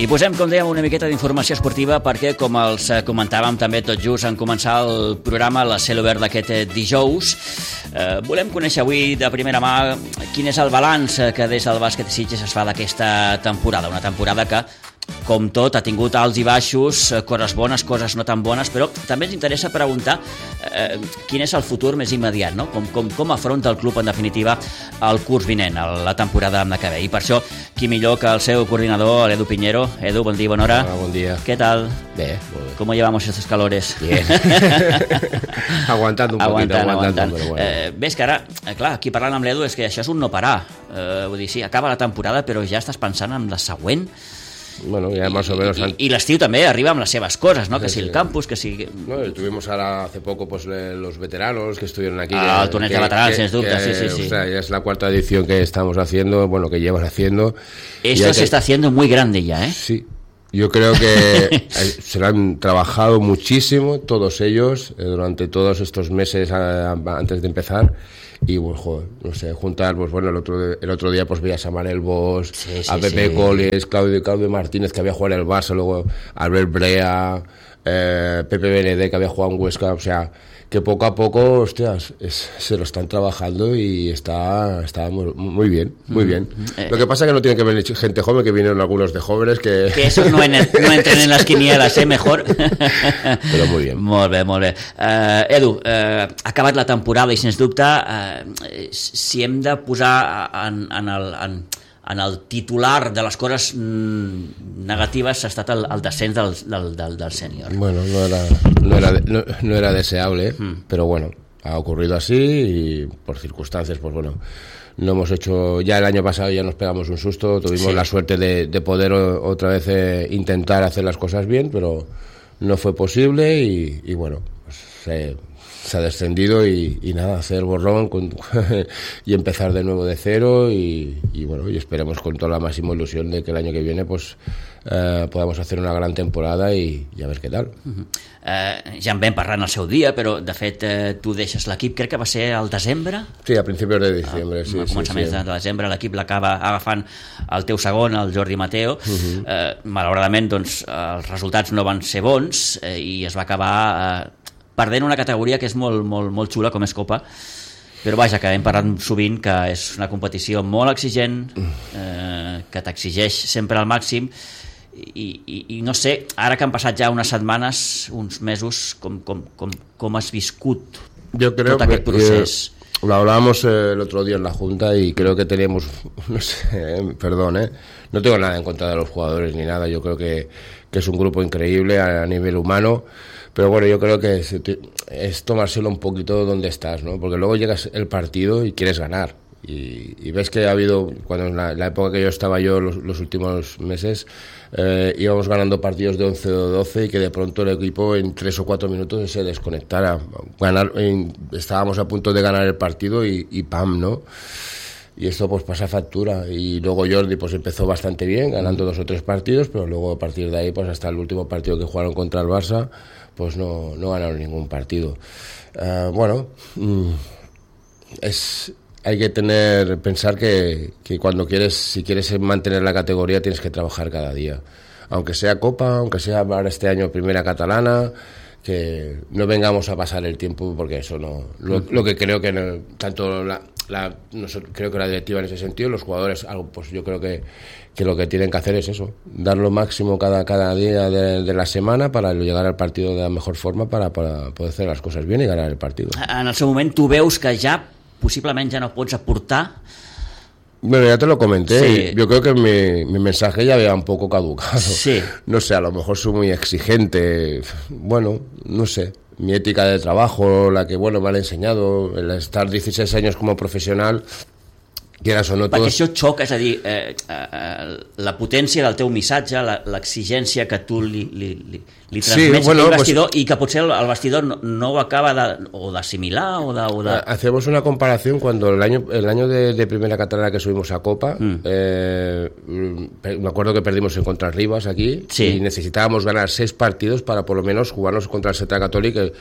I posem, com dèiem, una miqueta d'informació esportiva perquè, com els comentàvem també tot just en començar el programa, la cel obert d'aquest dijous, volem conèixer avui de primera mà quin és el balanç que des del bàsquet Sitges es fa d'aquesta temporada. Una temporada que, com tot, ha tingut alts i baixos, coses bones, coses no tan bones, però també ens interessa preguntar quin és el futur més immediat, no? Com afronta el club, en definitiva, el curs vinent, la temporada que ve. I per això, qui millor que el seu coordinador, l'Edu Piñero. Edu, bon dia, bona hora. Hola, bon dia. ¿Qué tal? Bien, muy bien. ¿Cómo llevamos estos calores? Bien. Aguantando un poquito, aguantando. Però bueno. Ves que ara, clar, aquí parlant amb l'Edu és que això és un no parar. Vull dir, sí, acaba la temporada, però ja estàs pensant en la següent. Bueno, ya más o menos... Y l'estiu també arriba amb les seves coses, ¿no? Sí, que si el campus, que si... No, tuvimos ahora hace poco pues los veteranos que estuvieron aquí. El torneig de veterans, sin duda, sí. O sea, ya es la cuarta edición que estamos haciendo, bueno, que llevan haciendo. Esto se está haciendo muy grande ya, ¿eh? Sí. Yo creo que se lo han trabajado muchísimo todos ellos durante todos estos meses antes de empezar. Y pues, joder, no sé, juntar, pues bueno, el otro día pues veías a Manel Bosch, a Pepe Coles, Claudio Martínez, que había jugado en el Barça, luego Albert Brea, Pepe Benedé, que había jugado en Huesca, o sea, que poco a poco, hostias, se lo están trabajando y está muy bien, muy bien. Lo que pasa es que no tiene que venir gente joven, que vinieron algunos de jóvenes que esos no entren en las quinielas, mejor. Però molt bé. Molt bé. Edu, ha acabat la temporada i, sens dubte, si hem de posar en el titular de les coses negatives, ha estat el descens del sènior. Bueno, no era deseable, pero bueno, ha ocurrido así y por circunstancias, pues bueno, no hemos hecho... Ya el año pasado ya nos pegamos un susto, tuvimos la suerte de poder otra vez intentar hacer las cosas bien, pero no fue posible y bueno, pues se ha descendido y nada, hacer borrón y empezar de nuevo de cero y bueno, y esperemos con toda la máxima ilusión de que el año que viene pues podamos hacer una gran temporada i a veure què tal. Ja en vam parlar en el seu dia, però de fet tu deixes l'equip, crec que va ser al desembre? Sí, a principios de diciembre, sí. A començaments de desembre l'equip l'acaba agafant el teu segon, el Jordi Mateo. Malauradament, doncs, els resultats no van ser bons i es va acabar perdent una categoria que és molt xula, com és Copa, però vaja, que hem parlat sovint que és una competició molt exigent, que t'exigeix sempre al màxim i no sé, ara que han passat ja unes setmanes, uns mesos, com has viscut tot aquest procés? Lo hablábamos el otro día en la Junta y creo que tenemos, no sé, perdón, no tengo nada en contra de los jugadores ni nada, yo creo que es un grupo increíble a nivel humano. Pero bueno, yo creo que es tomárselo un poquito donde estás, ¿no? Porque luego llegas el partido y quieres ganar. Y ves que ha habido, cuando en la época que yo estaba los últimos meses, íbamos ganando partidos de 11 o 12 y que de pronto el equipo en 3 o 4 minutos se desconectara. Estábamos a punto de ganar el partido y ¡pam!, ¿no? Y esto pues pasa factura. Y luego Jordi pues empezó bastante bien, ganando 2 o 3 partidos, pero luego a partir de ahí pues hasta el último partido que jugaron contra el Barça pues no ganaron ningún partido. Bueno, hay que pensar que si quieres mantener la categoría tienes que trabajar cada día, aunque sea Copa, aunque sea ahora este año Primera Catalana, que no vengamos a pasar el tiempo, porque eso no, lo que creo que no, tanto creo que la directiva en ese sentido, los jugadores, pues yo creo que lo que tienen que hacer es eso, dar lo máximo cada día de la semana para llegar al partido de la mejor forma, para poder hacer las cosas bien y ganar el partido. En el seu moment tu veus que ja possiblement ja no pots aportar. Bueno, ya te lo comenté, sí. Yo creo que mi mensaje ya había un poco caducado. Sí. No sé, a lo mejor soy muy exigente, bueno, no sé, mi ética de trabajo, la que, bueno, me han enseñado, el estar 16 años como profesional, quieras o no perquè això xoca, és a dir, la potència del teu missatge, l'exigència que tu li transmets al vestidor, i que potser el vestidor no ho acaba d'assimilar o de... Hacemos una comparación cuando el año de Primera Catalana que subimos a Copa, me acuerdo que perdimos en contra Rivas aquí, y necesitábamos ganar 6 partidos para por lo menos jugarnos contra el Setra Católic,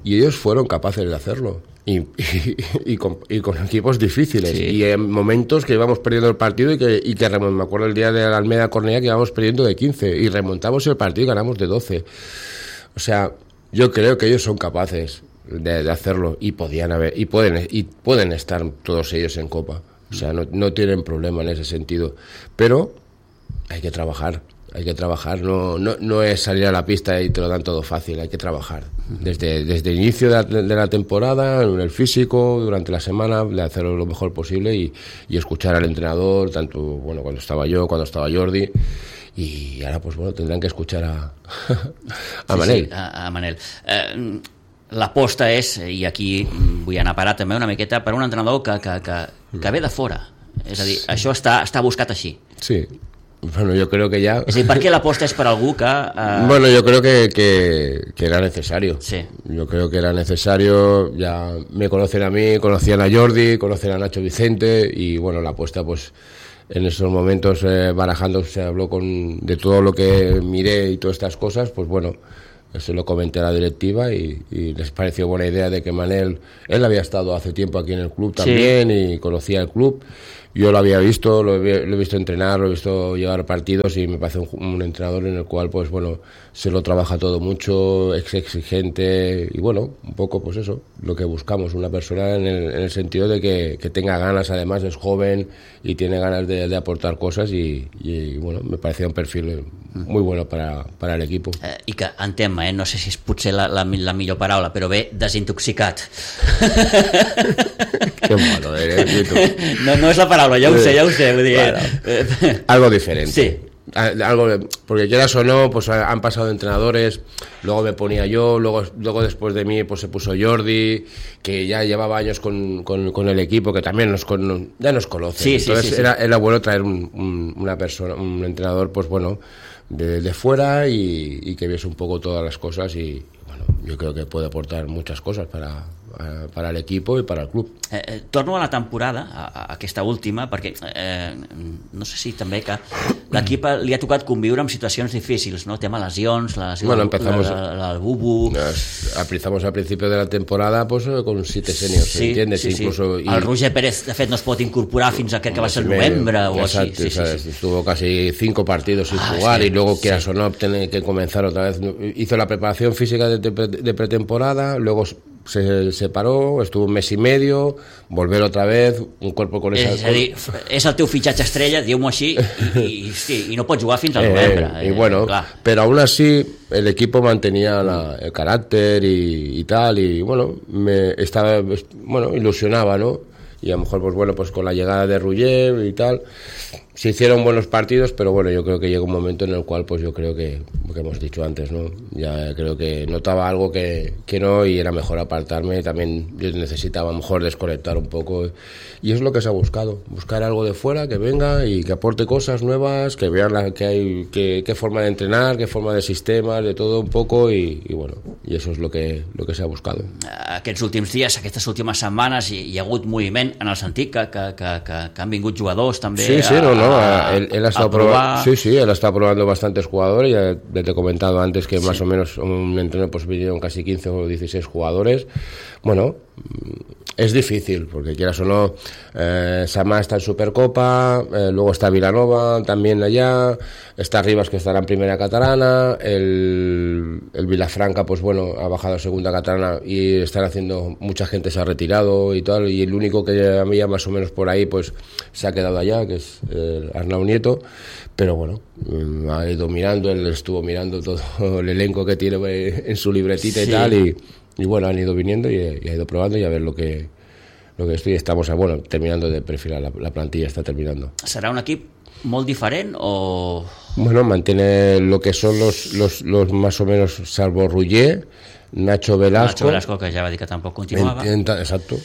y ellos fueron capaces de hacerlo. Y con equipos difíciles, sí. Y en momentos que íbamos perdiendo el partido y que me acuerdo el día de la Almeda Cornellá que íbamos perdiendo de 15 y remontamos el partido y ganamos de 12. O sea, yo creo que ellos son capaces de hacerlo y pueden estar todos ellos en Copa. O sea, no tienen problema en ese sentido, pero hay que trabajar, no es salir a la pista y te lo dan todo fácil, hay que trabajar desde el inicio de la temporada, en el físico, durante la semana, de hacerlo lo mejor posible y escuchar al entrenador, tanto cuando estaba yo, cuando estaba Jordi, y ahora pues tendrán que escuchar a Manel. Sí, a Manel. L'aposta és, i aquí vull anar a parar també una miqueta, per un entrenador que ve de fora, és a dir, això està buscat així. Sí. Bueno, yo creo que ya... Es decir, ¿por qué la aposta es para algú que... Bueno, yo creo que era necesario. Sí. Yo creo que era necesario. Ya me conocen a mí, conocían a Jordi, conocen a Nacho Vicente y bueno, la apuesta pues en esos momentos barajando se habló de todo lo que miré y todas estas cosas, pues bueno, se lo comenté a la directiva y les pareció buena idea de que Manel, él había estado hace tiempo aquí en el club también, sí. Y conocía el club. Yo lo había visto, lo he visto entrenar, lo he visto llevar partidos y me parece un entrenador en el cual, pues bueno, se lo trabaja todo mucho, exigente y bueno, un poco pues eso, lo que buscamos, una persona en el sentido de que tenga ganas, además es joven y tiene ganas de aportar cosas y bueno, me parecía un perfil muy bueno para el equipo. I que en tema, no sé si és potser la millor paraula, però bé, desintoxicat. Qué malo eres. No es la palabra, ya usé. Vull dir, bueno, algo diferente. Sí. Porque quieras o no, pues han pasado entrenadores, luego me ponía yo, luego después de mí pues se puso Jordi, que ya llevaba años con el equipo, que también ya nos conoce. Sí, entonces sí. Era bueno traer una persona, un entrenador, pues bueno, de fuera y que viese un poco todas las cosas y bueno, yo creo que puede aportar muchas cosas para el equipo i per al club. Torno a la temporada, a aquesta última, perquè no sé si també que l'equip li ha tocat conviure amb situacions difícils, ¿no? Tema lesions, el bubu... Empezamos al principio de la temporada pues con 7 seniors, sí, ¿entiendes? Sí, incluso, sí. El Roger Pérez, de fet, no es pot incorporar fins a crec que va ser el novembre o exacto, així. Sí. Estuvo casi 5 partidos sin jugar sí, y luego quieras o no tener que comenzar otra vez. Hizo la preparación física de pretemporada, luego se separó, estuvo un mes y medio, volver otra vez, un cuerpo con esa... És a dir, és el teu fitxatge estrella, diu-m'ho així, i no pots jugar fins al novembre. Y bueno, clar. Pero aún así el equipo mantenía el carácter y tal, y bueno, ilusionaba, ¿no? Y a lo mejor, pues bueno, pues con la llegada de Ruggier y tal, se hicieron buenos partidos, pero bueno, yo creo que llegó un momento en el cual, pues yo creo que, lo que hemos dicho antes, ¿no? Ya creo que notaba algo que no, y era mejor apartarme. También yo necesitaba a lo mejor desconectar un poco, y es lo que se ha buscado, buscar algo de fuera que venga y que aporte cosas nuevas, que vean qué forma de entrenar, qué forma de sistemas, de todo un poco, y bueno, y eso es lo que se ha buscado. Aquests últims dies, aquestes últimes setmanes hi ha hagut moviment en el sentit que han vingut jugadors també él ha estado probando, él ha estado probando bastantes jugadores. Ya te he comentado antes que más o menos un entreno pues vinieron casi 15 o 16 jugadores. Bueno, es difícil porque quieras o no, Samá está en Supercopa, luego está Vilanova también allá, está Rivas que estará en Primera Catalana, el Vilafranca pues bueno ha bajado a Segunda Catalana y están haciendo, mucha gente se ha retirado y tal, y el único que a mí ya más o menos por ahí pues se ha quedado allá, que es Arnau Nieto, pero bueno, ha ido mirando, él estuvo mirando todo el elenco que tiene en su libretita y tal, y bueno, han ido viniendo y ha ido probando y a ver lo que estoy. Estamos terminando de perfilar la plantilla, está terminando. ¿Será un equipo muy diferente o...? Bueno, mantiene lo que son los más o menos, salvo Ruggier, Nacho Velasco, que ya va a decir que tampoco continuaba. Exacto.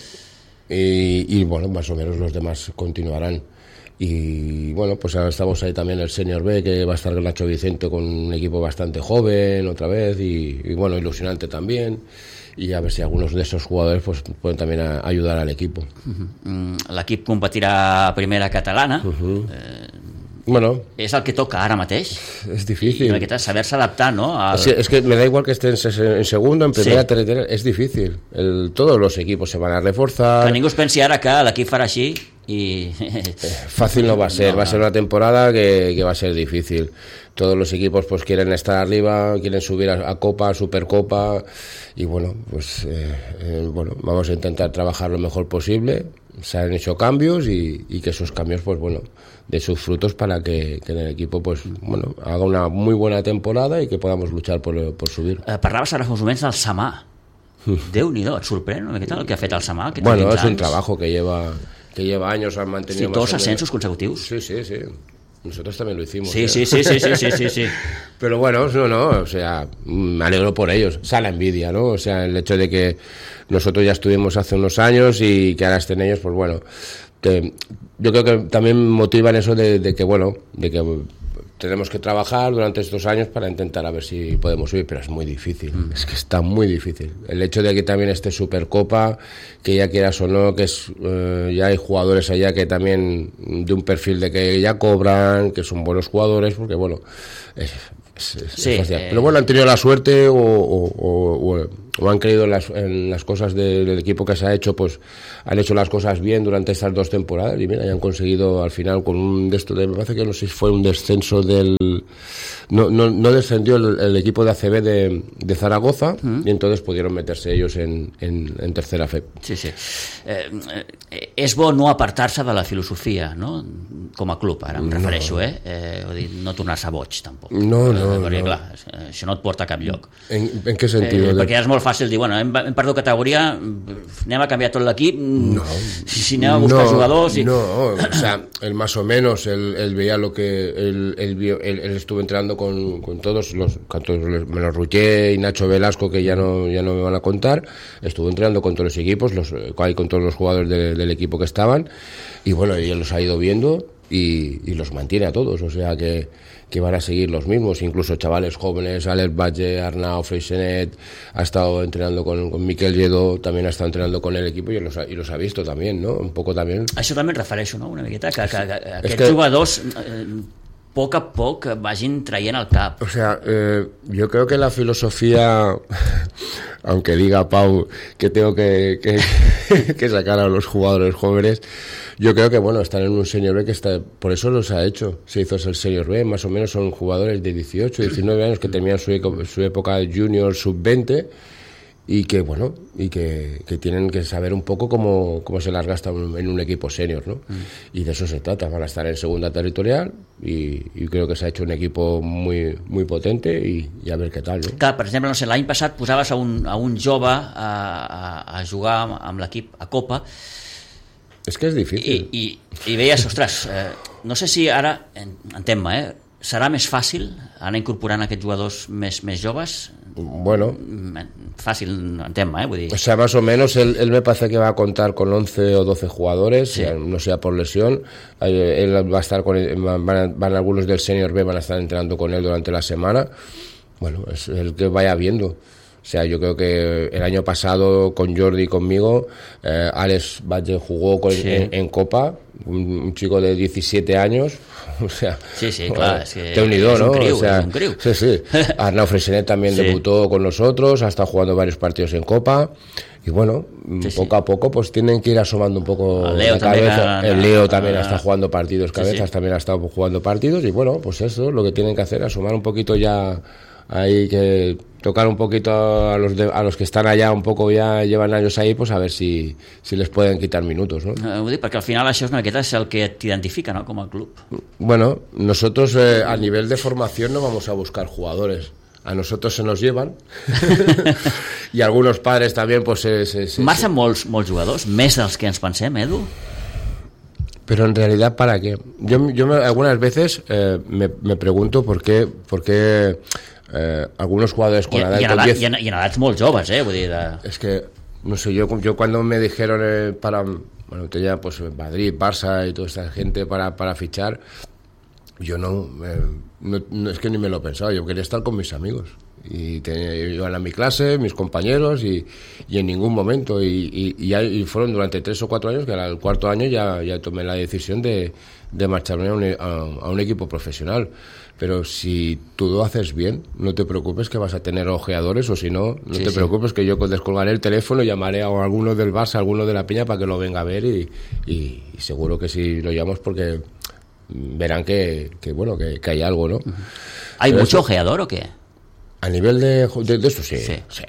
Y bueno, más o menos los demás continuarán. Y bueno, pues ahora estamos ahí también el Senior B, que va a estar con Nacho Vicente, con un equipo bastante joven otra vez, y bueno, ilusionante también. Y a ver si algunos de esos jugadores pues pueden también ayudar al equipo. L'equip competirà a Primera Catalana. Bueno, és el que toca ara mateix. És difícil. I saber-se adaptar, ¿no? Es que me da igual que estén en segundo, en primera, tercera, es difícil. Todos los equipos se van a reforzar. Que ningú es pensi ara que l'equip farà així y... Fácil no va a ser, va a ser una temporada que va a ser difícil. Todos los equipos pues quieren estar arriba, quieren subir a Copa, Supercopa, y bueno, pues bueno, vamos a intentar trabajar lo mejor posible. Se han hecho cambios y que esos cambios pues bueno, de sus frutos para que el equipo pues bueno, haga una muy buena temporada y que podamos luchar por subir. Parlaves ara fa uns moments del Samà. Déu-n'hi-do, et sorprèn una miqueta el que ha fet el Samà? Bueno, es un trabajo que lleva años, han mantenido... Sí, dos ascensos consecutivos. Sí. Nosotros también lo hicimos. Sí. Pero bueno, no, o sea, me alegro por ellos. O sea, la envidia, ¿no? O sea, el hecho de que nosotros ya estuvimos hace unos años y que ahora estén ellos, pues bueno, yo creo que también motivan eso de que tenemos que trabajar durante estos años para intentar a ver si podemos subir, pero es muy difícil, es que está muy difícil. El hecho de que también esté Supercopa, que ya quieras o no, que ya hay jugadores allá que también de un perfil de que ya cobran, que son buenos jugadores, porque bueno, sí, pero bueno, han tenido la suerte o han creído en las cosas del equipo que se ha hecho, pues han hecho las cosas bien durante estas 2 temporadas y mira, ya han conseguido al final con un me parece que no sé si fue un descenso no descendió el equipo de ACB de Zaragoza y entonces pudieron meterse ellos en tercera fe. Sí. És bo no apartar-se de la filosofia, no? Com a club, ara em refereixo, no tornar-se boig, tampoc. No. Perquè, clar, això no et porta a cap lloc. ¿En qué sentido? Perquè és molt fàcil dir, bueno, hem perdut categoría, anem a canviar tot l'equip, si anem a buscar jugadors... No, o sea, él más o menos, él veía lo que él estuvo entrenando con todos menos Ruché y Nacho Velasco, que ya no me van a contar, estuvo entrenando con todos los equipos, con todos los jugadores del equipo que estaban, y bueno, y él los ha ido viendo y los mantiene a todos, o sea que van a seguir los mismos, incluso chavales jóvenes, Alex Batlle, Arnau, Freixenet, ha estado entrenando con Miquel Lledó, también ha estado entrenando con el equipo y los ha visto también, ¿no? Un poco también. Això també em refereixo, no? Una miqueta, que aquests jugadors poc a poc vagin traient el cap. O sea, yo creo que la filosofía, aunque diga Pau que tengo que sacar a los jugadores jóvenes, yo creo que bueno, están en un senior B que por eso los ha hecho, se hizo el senior B, más o menos son jugadores de 18, 19 años que terminan su época de junior, sub-20 y que bueno, y que tienen que saber un poco cómo se las gasta en un equipo senior, ¿no? Y de eso se trata, van a estar en segunda territorial y creo que se ha hecho un equipo muy, muy potente y a ver què tal, no? Clar, per exemple, no sé, l'any passat posaves a un jove a jugar amb l'equip a Copa. És que és difícil. I veies, ostres, no sé si ara, entén-me, serà més fàcil anar incorporant aquests jugadors més joves? Bueno. Fácil, entén-me, vull dir. O sea, más o menos, él me parece que va a contar con 11 o 12 jugadores, sí. No sea por lesión. Él va a estar van algunos del Senior B van a estar entrenando con él durante la semana. Bueno, es el que vaya viendo. O sea, yo creo que el año pasado con Jordi y conmigo, Alex Batlle jugó en Copa, un chico de 17 años, o sea, sí, claro, es que Déu-n'hi-do, ¿no? Criu, o sea, es un criu. Sí. Arnau Freixenet también debutó con nosotros, ha estado jugando varios partidos en Copa. Y bueno, poco a poco pues tienen que ir asomando un poco la cabeza. El Leo también está jugando partidos, Cabezas también ha estado jugando partidos y bueno, pues eso, lo que tienen que hacer, asomar un poquito ya, hay que tocar un poquito a los que están allá un poco, ya llevan años ahí, pues a ver si les pueden quitar minutos, ¿no? Ho dic perquè al final això és una miqueta el que t'identifica, ¿no?, com a club. Bueno, nosotros a nivel de formación no vamos a buscar jugadores. A nosotros se nos llevan y algunos padres también pues marxen molts jugadors, més dels que ens pensem, Edu? Pero en realidad, ¿para qué? Yo algunas veces me pregunto por qué algunos jugadores con edad... I en edats molt joves, vull dir... Es que, no sé, yo cuando me dijeron bueno, tenía pues Madrid, Barça y toda esta gente para fichar... Yo no, es que ni me lo pensaba, yo quería estar con mis amigos. iban a mi clase, mis compañeros, y en ningún momento, y fueron durante 3 o 4 años, que al cuarto año ya tomé la decisión de marcharme a un equipo profesional. Pero si tú lo haces bien, no te preocupes que vas a tener ojeadores, o si no, te preocupes que yo descolgaré el teléfono, llamaré a alguno del Barça, a alguno de la Peña para que lo venga a ver, y seguro que sí lo llamamos, porque verán que hay algo, ¿no? ¿Hay mucho ojeador o qué? A nivel de eso sí.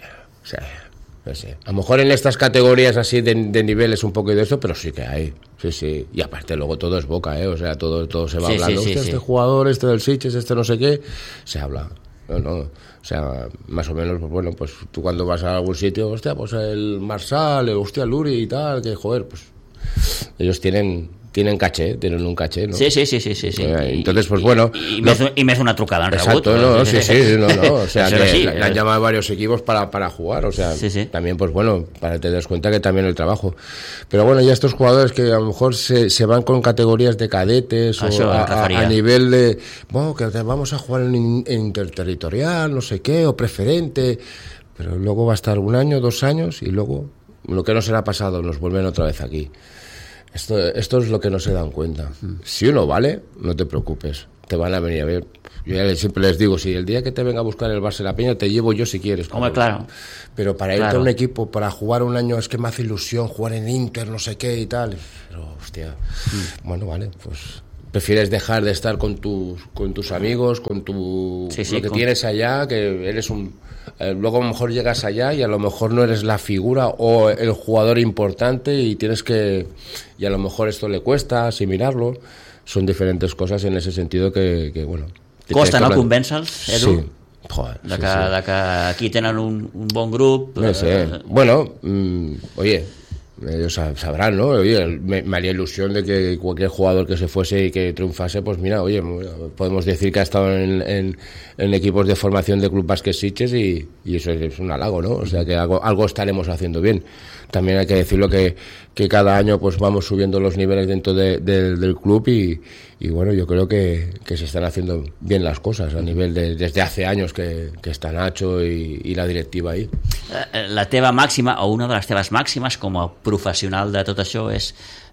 A lo mejor en estas categorías así de niveles un poco de eso, pero sí que hay. Sí. Y aparte luego todo es boca, o sea, todo se va hablando. Este jugador, este del Sitges, este no sé qué, se habla. No. O sea, más o menos, pues bueno, pues tú cuando vas a algún sitio, hostia, pues el Marsal, hostia, el Luri y tal, que joder, pues ellos tienen caché, tienen un caché, ¿no? Sí. Entonces, pues bueno... Y me hace una trucada en exacto, rebot. No. O sea, que le han llamado a varios equipos para jugar, o sea, también, pues bueno, para que te des cuenta que también el trabajo. Pero bueno, ya estos jugadores que a lo mejor se van con categorías de cadetes, o a nivel de... Bueno, que vamos a jugar en interterritorial, no sé qué, o preferente, pero luego va a estar 1 año, 2 años, y luego, lo que no será pasado, nos vuelven otra vez aquí. Esto es lo que no se dan cuenta. Si uno vale, no te preocupes, te van a venir a ver. Yo ya siempre les digo, si el día que te venga a buscar el Barça La Peña, te llevo yo si quieres. Hombre, claro. Pero para irte a un equipo, para jugar 1 año, es que me hace ilusión jugar en Inter, no sé qué y tal. Pero, hostia, bueno, vale, pues prefieres dejar de estar con tus amigos, con lo que tienes allá, que eres luego a lo mejor llegas allá y a lo mejor no eres la figura o el jugador importante, y y a lo mejor esto le cuesta asimilarlo. Son diferentes cosas en ese sentido que bueno... Costa, no, convèncer-los, Edu? Sí. Joder, de que aquí tenen un bon grup. No sé. Bueno, oye, ellos sabrán, ¿no? Oye, me haría ilusión de que cualquier jugador que se fuese y que triunfase, pues mira, oye, podemos decir que ha estado en equipos de formación de Club Básquet Sitges, y eso es un halago, ¿no? O sea, que algo estaremos haciendo bien. También hay que decirlo que cada año pues vamos subiendo los niveles dentro del club, y bueno, yo creo que se están haciendo bien las cosas a nivel desde hace años que está Nacho y la directiva ahí. La teva màxima, o una de les teves màximes com a professional de tot això, és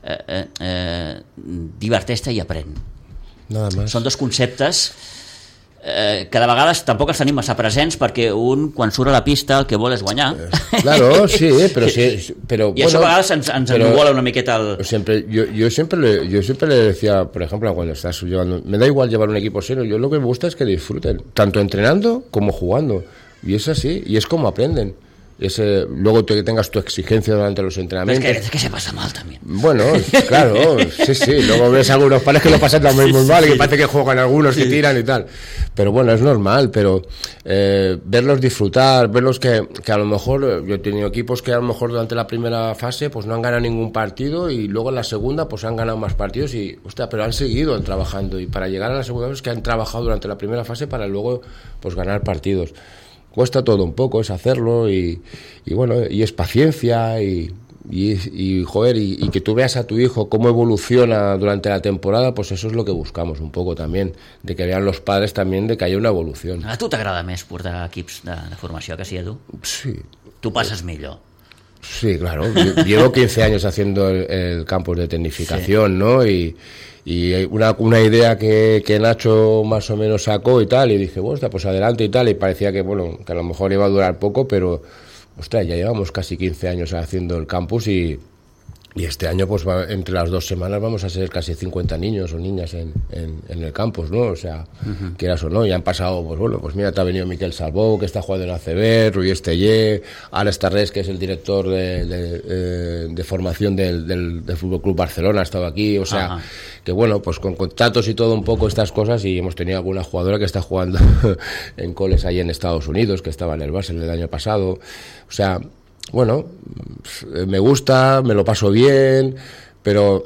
diverteix-te i aprèn. Nada más. Són 2 conceptes que de vegades tampoc els tenim massa presents, perquè un, quan surt a la pista, el que vol és guanyar. Claro, sí, pero y eso a vegades ens ennuvola una miqueta el... Yo siempre le decía, por ejemplo, cuando estás llevando, me da igual llevar un equipo serio, yo lo que me gusta es que disfruten, tanto entrenando como jugando, y es así, y es como aprenden. Luego que tengas tu exigencia durante los entrenamientos. Pero es que se pasa mal también. Bueno, claro, sí. Luego ves algunos padres que lo pasan también muy mal, y que parece que juegan algunos, que tiran y tal. Pero bueno, es normal, pero verlos disfrutar, verlos que a lo mejor, yo he tenido equipos que a lo mejor durante la primera fase pues no han ganado ningún partido, y luego en la segunda pues han ganado más partidos, y hostia, pero han seguido trabajando, y para llegar a la segunda es que han trabajado durante la primera fase para luego pues ganar partidos. Cuesta todo un poco, es hacerlo, y bueno, y es paciencia, y joder, y que tú veas a tu hijo cómo evoluciona durante la temporada, pues eso es lo que buscamos un poco también, de que vean los padres también de que haya una evolución. A tu t'agrada més portar equips de formació que sí, Edu? Sí. Tu passes millor. Sí, claro. Llevo 15 años haciendo el campus de tecnificación, sí, ¿no? Y una idea que Nacho más o menos sacó y tal, y dije, bueno, pues adelante y tal, y parecía que, bueno, que a lo mejor iba a durar poco, pero, ostras, ya llevamos casi 15 años haciendo el campus, y este año, pues entre las 2 semanas vamos a ser casi 50 niños o niñas en el campus, ¿no? O sea, quieras o no, y han pasado, pues bueno, pues mira, te ha venido Miquel Salvó, que está jugando en ACB, Rui Estellé, Alex Tarrés, que es el director de formación del Fútbol Club Barcelona, ha estado aquí, o sea, que bueno, pues con contratos y todo un poco estas cosas, y hemos tenido alguna jugadora que está jugando en coles ahí en Estados Unidos, que estaba en el Barça el año pasado, o sea... Bueno, me gusta, me lo paso bien, pero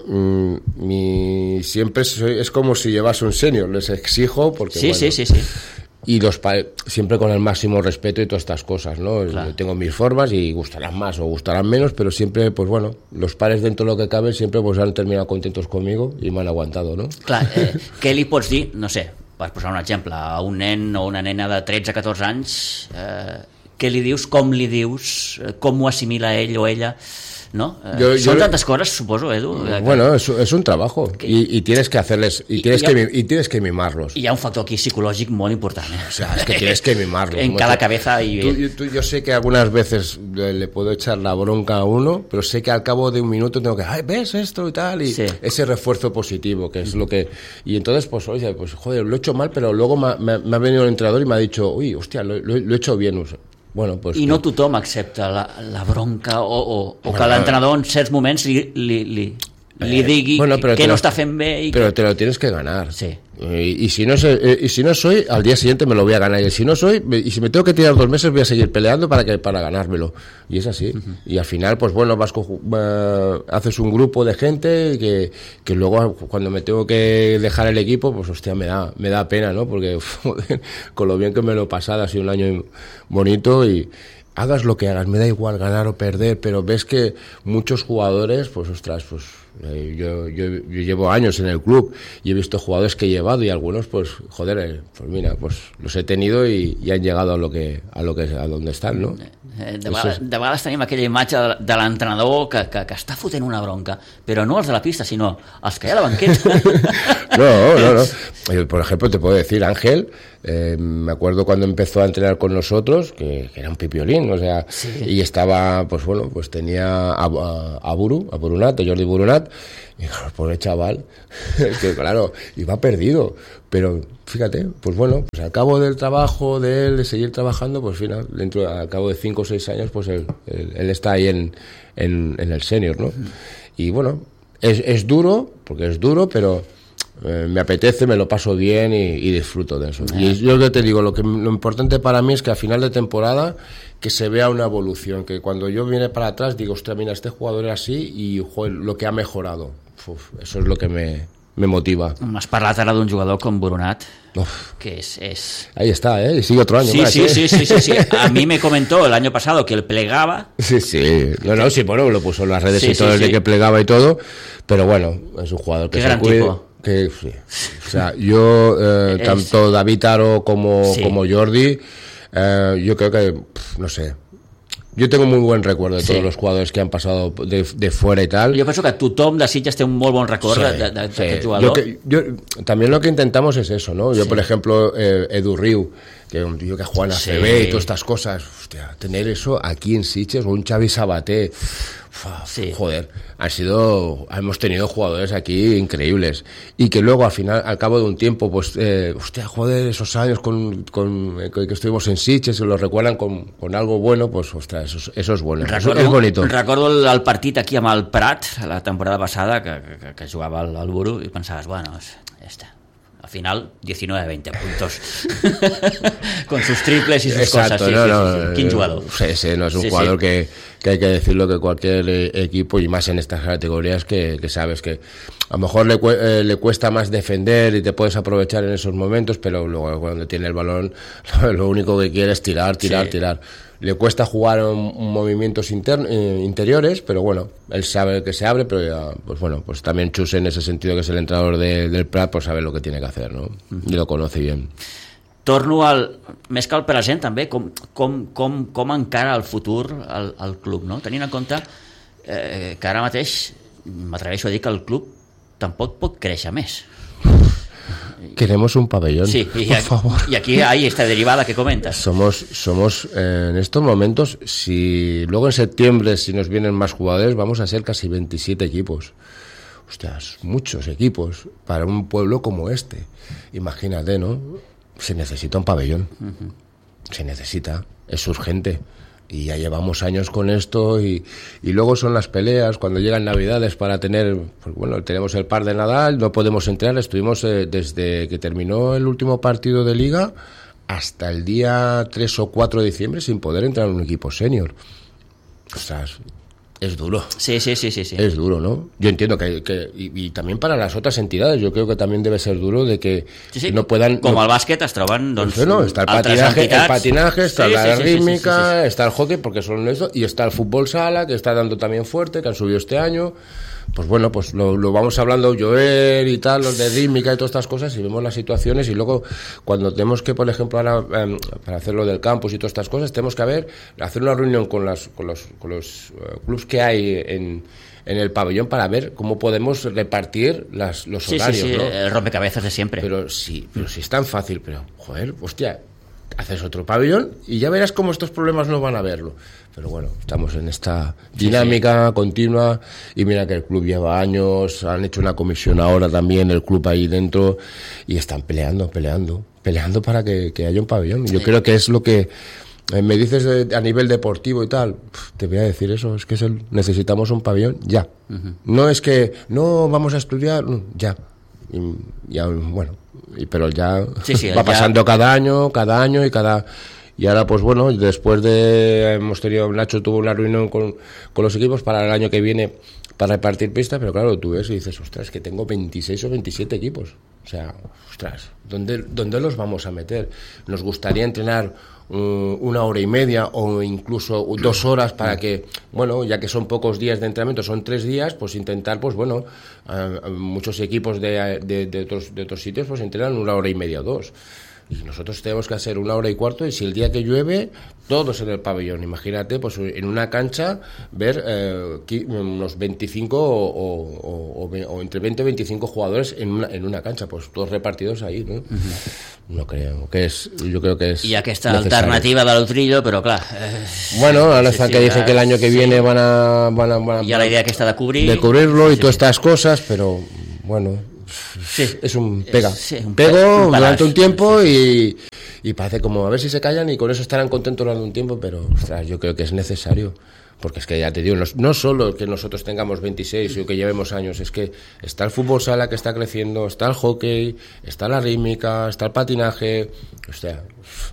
siempre es como si llevase un senior, les exijo porque sí, bueno, sí. Y siempre con el máximo respeto y todas estas cosas, ¿no? Claro. Tengo mis formas y gustarán más o gustarán menos, pero siempre, pues bueno, los pares dentro de lo que cabe siempre pues han terminado contentos conmigo y me han aguantado, ¿no? Clar, què li pots dir, no sé, per posar un exemple, a un nen o una nena de 13-14 anys, què li dius, com ho assimila ell o ella, ¿no? Son tantas cosas, suposo, Edu. Bueno, es un trabajo y tienes que hacerles y tienes que mimarlos. Y hay un factor aquí psicológico muy importante. O sea, es que tienes que mimarlos. En cada cabeza. Yo sé que algunas veces le puedo echar la bronca a uno, pero sé que al cabo de un minuto tengo que, ay, ¿ves esto y tal? Y ese refuerzo positivo, que es lo que... Y entonces, pues, oye, pues, joder, lo he hecho mal, pero luego me ha venido el entrenador y me ha dicho, uy, hostia, lo he hecho bien, o sea, bueno, pues, i no tothom accepta la bronca o que l'entrenador en certs moments li digui que no està fent bé pero te lo tienes que ganar. Sí. Y si no soy, al día siguiente me lo voy a ganar, y si no soy, y si me tengo que tirar 2 meses voy a seguir peleando para ganármelo, y es así. Y al final, pues bueno, haces un grupo de gente que luego cuando me tengo que dejar el equipo, pues hostia, me da pena, ¿no? Porque joder, con lo bien que me lo he pasado, ha sido un año bonito, y hagas lo que hagas, me da igual ganar o perder, pero ves que muchos jugadores, pues ostras, pues yo llevo años en el club y he visto jugadores que he llevado, y algunos, pues joder, pues mira, pues los he tenido y han llegado a donde están, ¿no? De vegades tenim aquella imatge de l'entrenador que està fotent una bronca, però no els de la pista, sinó els que hi ha a la banqueta. No. Por ejemplo, te puedo decir, Ángel, me acuerdo cuando empezó a entrenar con nosotros, que era un pipiolín, o sea, sí. Y estaba, pues bueno, pues tenía a Burunat, a Jordi Burunat, y el pobre chaval, que claro, iba perdido, pero fíjate, pues bueno, pues al cabo del trabajo de él, de seguir trabajando, pues al cabo de 5 o 6 años, pues él está ahí en el senior, ¿no? Y bueno, es duro, porque es duro, pero me apetece, me lo paso bien y disfruto de eso. Y yo te digo, lo importante para mí es que a final de temporada que se vea una evolución, que cuando yo viene para atrás digo, ostras, mira, este jugador es así y joder, lo que ha mejorado. Eso es lo que me motiva. M'has parlat ara d'un jugador com Burunat, que es... Ahí está, ¿eh? Y sigue otro año más. Sí. A mí me comentó el año pasado que él plegaba. Sí. Sí, bueno, lo puso en las redes y todo, de que plegaba y todo, pero bueno, es un jugador que qué se gran cuida. Tipo. Que, sí. O sea, yo, tanto David Aro como Jordi, yo creo que, no sé, yo tengo muy buen recuerdo de todos los jugadores que han pasado de fuera y tal. Jo penso que tothom de Sitges té un molt bon record d'aquest jugador. También lo que intentamos es eso, ¿no? Yo, por ejemplo, Edu Riu, que es un tío que juega en ACB y todas estas cosas, hostia, tener eso aquí en Sitges, o un Xavi Sabaté, joder, hemos tenido jugadores aquí increíbles, y que luego al cabo de un tiempo, pues hostia, joder, esos años que estuvimos en Sitges, se lo recuerdan con algo bueno, pues ostras, eso es bueno, eso es bonito. Recordo el partit aquí amb el Prat la temporada passada que jugava al Buru, i pensaves, bueno, ja està. Al final 19-20 puntos con sus triples y sus exacto, cosas. Sí. ¿Quién jugador? Sí, no es un jugador que hay que decirlo, que cualquier equipo, y más en estas categorías, que sabes que a lo mejor le cuesta más defender y te puedes aprovechar en esos momentos, pero luego cuando tiene el balón lo único que quiere es tirar. Le cuesta jugar en movimientos interiores, pero bueno, él sabe que se abre, pero ya, pues bueno, pues también Chus, en ese sentido, que es el entrenador del Prat, pues sabe lo que tiene que hacer, ¿no? Y lo conoce bien. Torno més que al present, també, com encara el futur al club, no? Tenint en compte que ara mateix m'atreveixo a dir que el club tampoc pot créixer més. Queremos un pabellón, por favor. Y aquí hay esta derivada que comentas. Somos en estos momentos, si luego en septiembre, si nos vienen más jugadores, vamos a ser casi 27 equipos. Hostias, muchos equipos para un pueblo como este. Imagínate, ¿no? Se necesita un pabellón. Se necesita, es urgente. Y ya llevamos años con esto, y luego son las peleas cuando llegan Navidades para tener, pues bueno, tenemos el par de Nadal, no podemos entrar, estuvimos desde que terminó el último partido de Liga hasta el día 3 o 4 de diciembre sin poder entrar en un equipo senior. Ostras, es duro. Sí. Es duro, ¿no? Yo entiendo que y también para las otras entidades, yo creo que también debe ser duro de que no puedan... Como al bàsquet es troben, doncs, está el patinaje, está la rítmica, está el hockey, porque son eso, y está el fútbol sala, que está dando también fuerte, que han subido este año. pues bueno, pues lo vamos hablando Joel y tal, los de rítmica y todas estas cosas, y vemos las situaciones, y luego cuando tenemos que, por ejemplo, ahora para hacer lo del campus y todas estas cosas, tenemos que hacer una reunión con los clubs que hay en el pabellón para ver cómo podemos repartir los horarios, sí, ¿no? El rompecabezas de siempre. Pero sí es tan fácil, pero joder, hostia, haces otro pabellón y ya verás cómo estos problemas no van a verlo. Pero bueno, estamos en esta dinámica continua, y mira que el club lleva años, han hecho una comisión ahora también, el club ahí dentro, y están peleando para que haya un pabellón. Yo creo que es lo que me dices a nivel deportivo y tal, te voy a decir eso, es que necesitamos un pabellón ya. No es que no vamos a estudiar, ya. Bueno, pero ya va pasando cada año y ahora pues bueno, después Nacho tuvo una reunión con los equipos para el año que viene para repartir pistas, pero claro, tú ves y dices, ostras, que tengo 26 o 27 equipos, o sea, ostras, ¿dónde los vamos a meter? Nos gustaría entrenar 1 hora y media o incluso 2 horas para que, bueno, ya que son pocos días de entrenamiento, son 3 días, pues intentar, pues bueno, muchos equipos de otros sitios pues entrenan 1 hora y media o 2. Y nosotros tenemos que hacer 1 hora y cuarto, y si el día que llueve, todos en el pabellón. Imagínate, pues en una cancha, ver unos 25 o entre 20 y 25 jugadores en una cancha, pues todos repartidos ahí, ¿no? No creo que yo creo que es y aquesta necesario. Alternativa de l'Utrillo, però clar... Bueno, ahora están que dicen que el año que viene van a hi ha la idea aquesta de cubrirlo y todas estas cosas, pero bueno... Sí, es un pego durante un tiempo y parece como a ver si se callan y con eso estarán contentos durante un tiempo, pero ostras, yo creo que es necesario, porque es que ya te digo, no solo que nosotros tengamos 26 o que llevemos años, es que está el fútbol sala que está creciendo, está el hockey, está la rítmica, está el patinaje, o sea,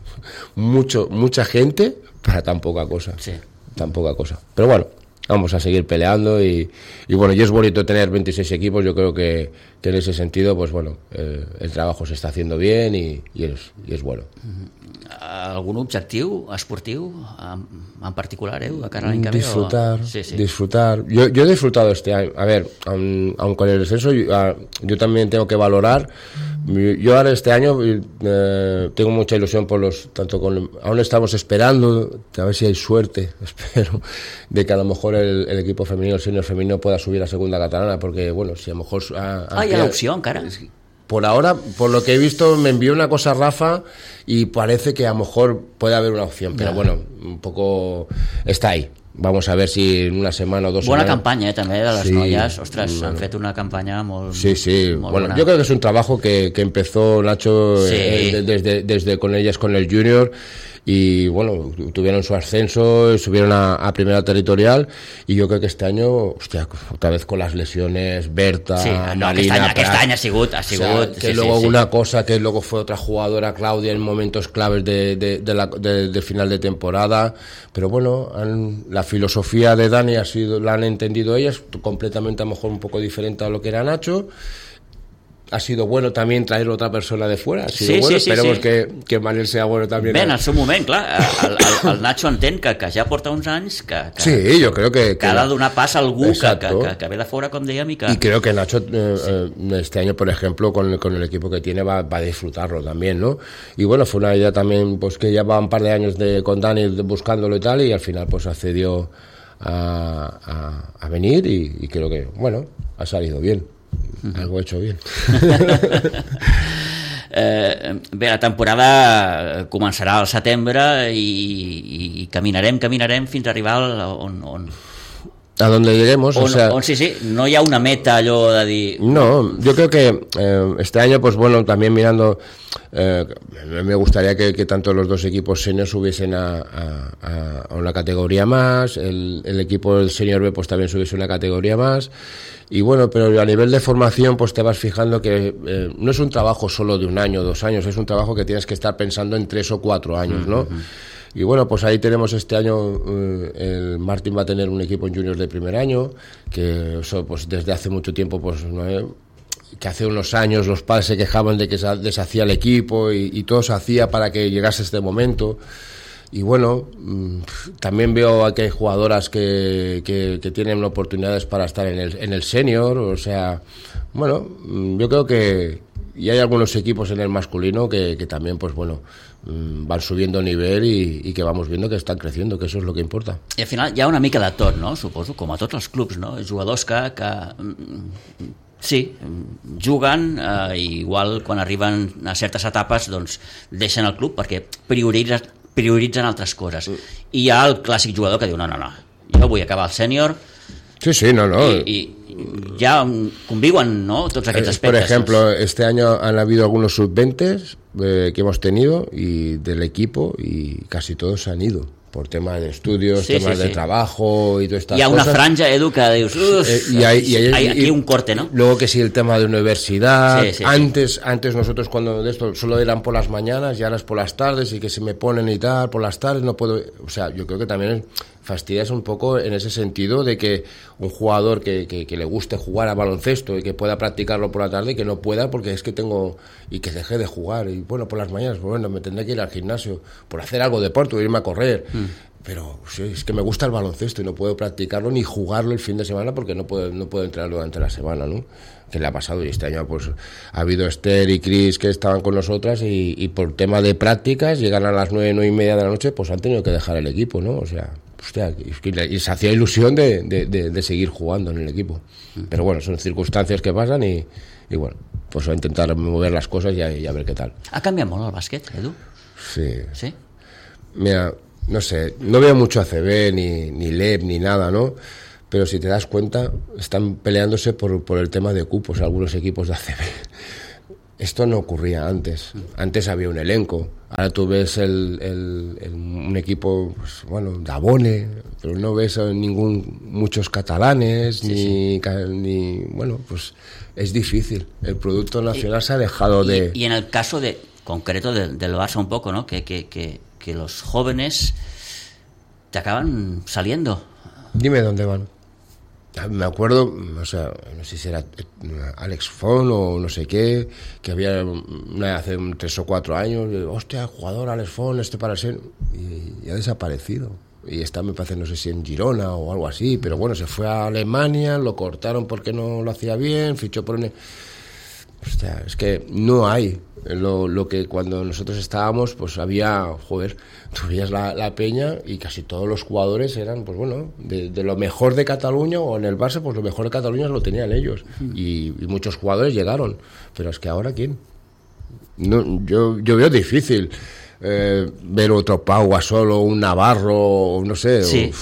mucha gente para tan poca cosa, pero bueno, vamos a seguir peleando y bueno, y es bonito tener 26 equipos. Yo creo que en ese sentido, pues bueno, el trabajo se está haciendo bien y es bueno. ¿Algún objectiu esportiu en particular, de cara a l'any que ve? Disfrutar. Yo he disfrutado este año. A ver, aun con el descenso, yo también tengo que valorar. Yo ahora este año tengo mucha ilusión aún estamos esperando, a ver si hay suerte, espero, de que a lo mejor el equipo femenino, el senior femenino, pueda subir a segunda catalana, porque bueno, si a lo mejor... hi ha l'opció encara? Por ahora, por lo que he visto, me envió una cosa Rafa y parece que a lo mejor puede haber una opción, pero bueno, un poco está ahí. Vamos a ver si en una semana o 2 Buena semanas... campanya, també, de les noies. Ostres, han fet una campanya molt... Sí. Molt bueno, buena. yo creo que es un trabajo que empezó Nacho desde con ellas, con el junior, y bueno, tuvieron su ascenso, subieron a primera territorial, y yo creo que este año, hostia, otra vez con las lesiones, Berta, Marina... Aquest any ha sigut... O sea, que luego una cosa, que luego fue otra jugadora, Claudia, en momentos claves del final de temporada, pero bueno, la filosofía de Dani la han entendido ellas, completamente a lo mejor un poco diferente a lo que era Nacho. Ha sido bueno también traer otra persona de fuera, ha sido bueno, esperemos que Manel sea bueno también. Bé, en el seu moment, clar, el Nacho entén que ja porta uns anys que sí, yo creo que ha de donar pas a algú que ve de fora, com dèiem, y creo que Nacho este año, por ejemplo, con el equipo que tiene va a disfrutarlo también, ¿no? Y bueno, fue una idea también, pues que ya va un par de años con Dani buscándolo y tal, y al final pues accedió a venir y creo que, bueno, ha salido bien. Algo hecho bien. Bé, la temporada començarà al setembre i caminarem fins a arribar on a donde lleguemos, o sea, sí, no hi ha una meta allò de dir... No, yo creo que este año, pues bueno, también mirando, me gustaría que tanto los dos equipos senior subiesen a una categoría más, el equipo del senior B pues también subiese una categoría más, y bueno, pero a nivel de formación pues te vas fijando que no es un trabajo solo de 1 año, 2 años, es un trabajo que tienes que estar pensando en 3 o 4 años, ¿no? Y bueno, pues ahí tenemos este año, el Martín va a tener un equipo en juniors de primer año, que eso pues desde hace mucho tiempo, pues que hace unos años los padres se quejaban de que se deshacía el equipo y todo se hacía para que llegase este momento. Y bueno, también veo que hay jugadoras que tienen oportunidades para estar en el senior, o sea, bueno, yo creo que y hay algunos equipos en el masculino que también, pues bueno, van subiendo nivel i que vamos viendo que estan creciendo, que eso és lo que importa. I al final hi ha una mica de tot, no? Suposo, com a tots els clubs, no? Jugadors que sí, juguen, igual quan arriben a certes etapes doncs deixen el club perquè prioritzen altres coses. I hi ha el clàssic jugador que diu no, jo vull acabar el sènior. Sí, no. Y ya conviven, ¿no? Todos aquellos aspectos. Por ejemplo, este año han habido algunos sub-20 que hemos tenido y del equipo y casi todos se han ido por temas de estudios, temas de trabajo y todas estas cosas. Y a una franja, Edu, que dius, hay aquí un corte, ¿no? Luego que sí, el tema de universidad. Antes nosotros cuando de esto solo eran por las mañanas y ahora es por las tardes y que se me ponen y tal, por las tardes no puedo. O sea, yo creo que también fastidias un poco en ese sentido de que un jugador que le guste jugar a baloncesto y que pueda practicarlo por la tarde y que no pueda porque es que tengo y que deje de jugar y bueno, por las mañanas, pues bueno, me tendré que ir al gimnasio por hacer algo de deporte o irme a correr. Pero sí, es que me gusta el baloncesto y no puedo practicarlo ni jugarlo el fin de semana porque no puedo entrenar durante la semana, ¿no? Que le ha pasado y este año pues ha habido Esther y Chris que estaban con nosotras y por tema de prácticas llegan a las 9:30 de la noche, pues han tenido que dejar el equipo, ¿no? O sea, hostia, y se hacía ilusión de seguir jugando en el equipo. Pero bueno, son circunstancias que pasan y bueno, pues voy a intentar mover las cosas y a ver qué tal. ¿Ha cambiado molt el bàsquet, Edu? Sí. Mira, no sé, no veo mucho ACB ni LEP ni nada, ¿no? Pero si te das cuenta, están peleándose por el tema de cupos algunos equipos de ACB. Esto no ocurría antes. Antes había un elenco. Ahora tú ves un equipo, pues, bueno, Dabone, pero no ves muchos catalanes, ni bueno, pues es difícil. El producto nacional se ha dejado de... Y en el caso concreto del Barça un poco, ¿no? Que los jóvenes te acaban saliendo. Dime dónde van. Me acuerdo, o sea, no sé si era Alex Font o no sé qué, que había hace 3 o 4 años, hostia, jugador Alex Font, para ser, y ha desaparecido. Y está, me parece, no sé si en Girona o algo así, pero bueno, se fue a Alemania, lo cortaron porque no lo hacía bien, fichó por un... Hostia, es que no hay lo que cuando nosotros estábamos, pues había, tú veías la peña y casi todos los jugadores eran, pues bueno, de lo mejor de Cataluña, o en el Barça, pues lo mejor de Cataluña lo tenían ellos. Y muchos jugadores llegaron, pero es que ahora, ¿quién? No, yo veo difícil ver otro Pau Gasol o un Navarro, o no sé,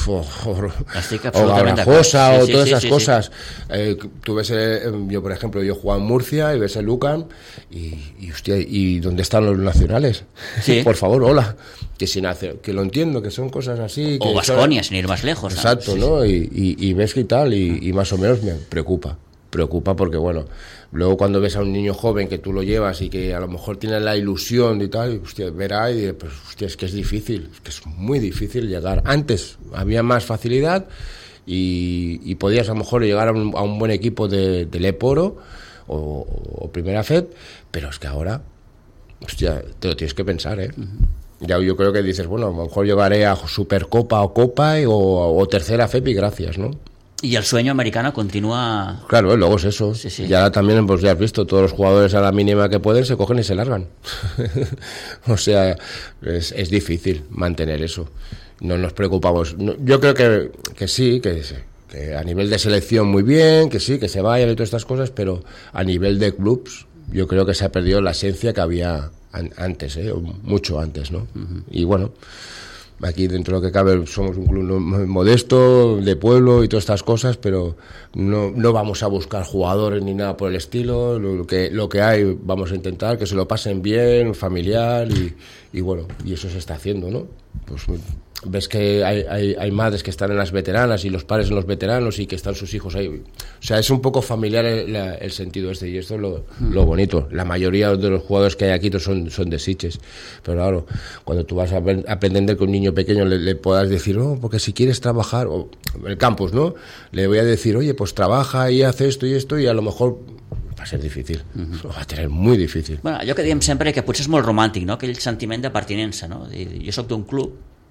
o Garrajosa, o todas esas cosas. Tú ves, yo por ejemplo, yo jugaba en Murcia y ves el Lucan y hostia, ¿y dónde están los nacionales? Por favor, hola. Que lo entiendo, que son cosas así. O Baskonia, sin ir más lejos. Exacto, ¿no? Y ves que tal, y más o menos me preocupa porque bueno, luego cuando ves a un niño joven que tú lo llevas y que a lo mejor tiene la ilusión y tal, hostia, verá y pues hostia, es que es difícil, es que es muy difícil llegar. Antes había más facilidad y podías a lo mejor llegar a un buen equipo de Leporo o Primera Fed, pero es que ahora, hostia, te lo tienes que pensar, Ya yo creo que dices, bueno, a lo mejor llegaré a Supercopa o Copa o Tercera FEP y gracias, ¿no? Y el sueño americano continúa... Claro, luego es eso. Sí. Y ahora también, pues ya has visto, todos los jugadores a la mínima que pueden se cogen y se largan. O sea, es difícil mantener eso. No nos preocupamos. Yo creo que sí, que a nivel de selección muy bien, que sí, que se vayan y todas estas cosas, pero a nivel de clubs yo creo que se ha perdido la esencia que había antes, mucho antes, ¿no? Y bueno... Aquí dentro de lo que cabe somos un club modesto, de pueblo y todas estas cosas, pero no vamos a buscar jugadores ni nada por el estilo. Lo que hay vamos a intentar que se lo pasen bien, familiar y bueno, y eso se está haciendo, ¿no? Pues ves que hay madres que están en las veteranas y los padres en los veteranos y que están sus hijos ahí. O sea, es un poco familiar el sentido este y esto es lo bonito. La mayoría de los jugadores que hay aquí son de Sitges. Pero claro, cuando tú vas a aprender que un niño pequeño le puedas decir, no, porque si quieres trabajar, o en el campus, ¿no? Le voy a decir, oye, pues trabaja y hace esto y a lo mejor... va a ser difícil, lo va a tener muy difícil. Bueno, allò que diem sempre que potser és molt romàntic, no? Aquell sentiment de pertinença, no? Jo soc d'un club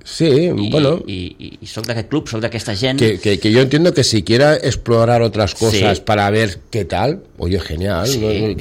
Sí, bueno. I soc d'aquest club, soc d'aquesta gent. Que yo entiendo que si quiera explorar otras cosas para ver qué tal, oye, genial. Sí. ¿No?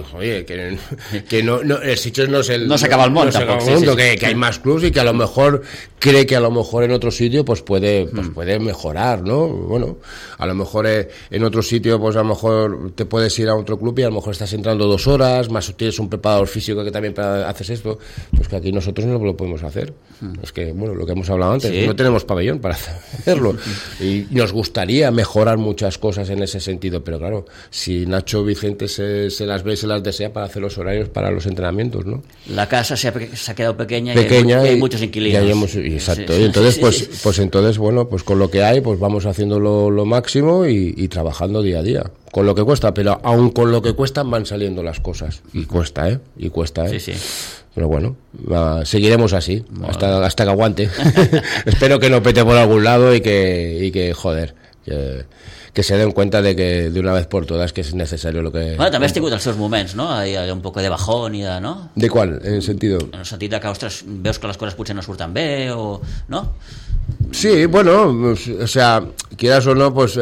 Que no, el Sitges no es el... No se acaba el mundo, tampoco. Que hay más clubs y que a lo mejor cree que a lo mejor en otro sitio pues puede mejorar, ¿no? Bueno, a lo mejor en otro sitio pues a lo mejor te puedes ir a otro club y a lo mejor estás entrando 2 horas, más tienes un preparador físico que también haces esto, pues que aquí nosotros no lo podemos hacer. Es que, bueno, lo que hemos hablado antes, no tenemos pabellón para hacerlo y nos gustaría mejorar muchas cosas en ese sentido, pero claro, si Nacho Vicente se las ve y se las desea para hacer los horarios para los entrenamientos, ¿no? La casa se ha quedado pequeña y hay muchos inquilinos. Exacto, y entonces pues entonces, bueno, pues con lo que hay pues vamos haciendo lo máximo y trabajando día a día, con lo que cuesta, pero aún con lo que cuestan van saliendo las cosas, y cuesta, ¿eh? Sí. Pero bueno, seguiremos así, hasta que aguante. Espero que no pete por algún lado y que joder, que se den cuenta de que de una vez por todas que es necesario lo que... Bueno, també has tingut els seus moments, no? Hi ha un poc de bajón i de... no? ¿De cuál? En el sentido? En el sentit de que, ostres, veus que les coses potser no surten bé o... no? Sí, bueno, o sea, quieras o no, pues...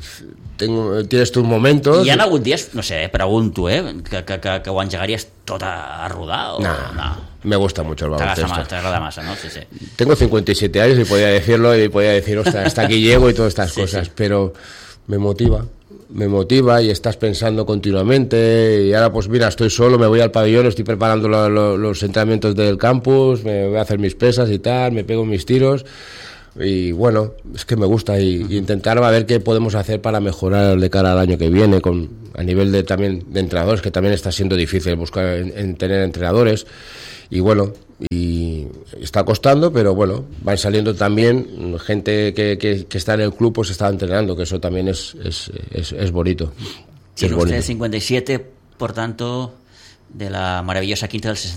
tienes tus momentos. Hi ha hagut dies, no sé, pregunto, que ho engegaries tot a rodar o no? Me gusta mucho el baloncesto. Te agrada massa, ¿no? Sí. Tengo 57 años y podía decirlo y podía decir, ostras, hasta aquí llego y todas estas cosas, pero me motiva y estás pensando continuamente y ahora pues mira, estoy solo, me voy al pabellón, estoy preparando los entrenamientos del campus, me voy a hacer mis pesas y tal, me pego mis tiros. Y bueno, es que me gusta y intentar a ver qué podemos hacer para mejorar de cara al año que viene a nivel también de entrenadores, que también está siendo difícil buscar en tener entrenadores y bueno, y está costando, pero bueno, van saliendo también gente que está en el club, pues está entrenando, que eso también es bonito. Tiene usted 57, por tanto, de la maravillosa quinta del